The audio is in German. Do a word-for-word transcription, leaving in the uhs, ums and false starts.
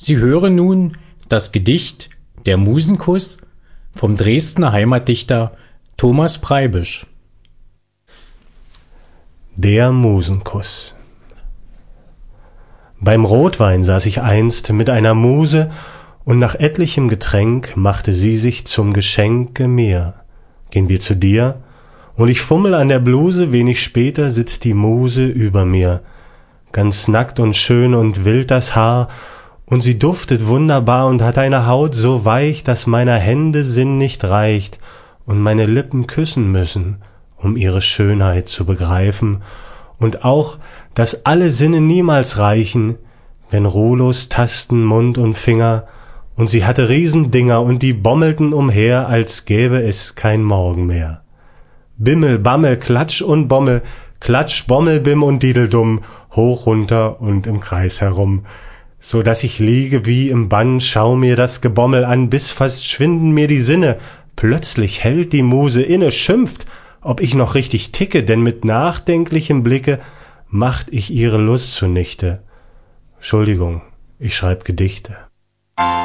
Sie hören nun das Gedicht Der Musenkuss vom Dresdner Heimatdichter Thomas Preibisch. Der Musenkuss. Beim Rotwein saß ich einst mit einer Muse, und nach etlichem Getränk machte sie sich zum Geschenke mir. Gehen wir zu dir, und ich fummel an der Bluse, wenig später sitzt die Muse über mir. Ganz nackt und schön und wild das Haar, und sie duftet wunderbar und hat eine Haut so weich, dass meiner Hände Sinn nicht reicht und meine Lippen küssen müssen, um ihre Schönheit zu begreifen, und auch, dass alle Sinne niemals reichen, wenn ruhlos tasten Mund und Finger, und sie hatte Riesendinger, und die bommelten umher, als gäbe es kein Morgen mehr. Bimmel, Bammel, Klatsch und Bommel, Klatsch, Bommel, Bim und Dideldumm, hoch, runter und im Kreis herum, so dass ich liege wie im Bann, schau mir das Gebommel an, bis fast schwinden mir die Sinne. Plötzlich hält die Muse inne, schimpft, ob ich noch richtig ticke, denn mit nachdenklichem Blicke macht ich ihre Lust zunichte. Entschuldigung, ich schreib Gedichte.